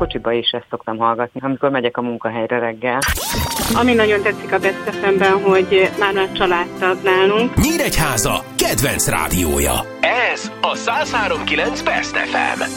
kocsiba is ezt szoktam hallgatni, amikor megyek a munkahelyre reggel. Ami nagyon tetszik a Best FM-ben, hogy már családtag nálunk. Nyíregyháza kedvenc rádiója. Ez a 103.9 Best FM.